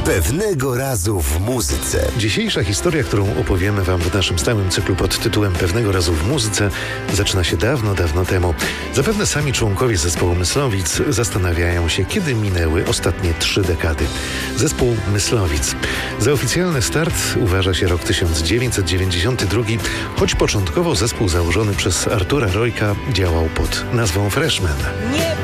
Pewnego razu w muzyce. Dzisiejsza historia, którą opowiemy Wam w naszym stałym cyklu pod tytułem Pewnego razu w muzyce, zaczyna się dawno, dawno temu. Zapewne sami członkowie zespołu Myslowic zastanawiają się, kiedy minęły ostatnie 3 dekady. Zespół Myslowic. Za oficjalny start uważa się rok 1992, choć początkowo zespół założony przez Artura Rojka działał pod nazwą Freshman. Nie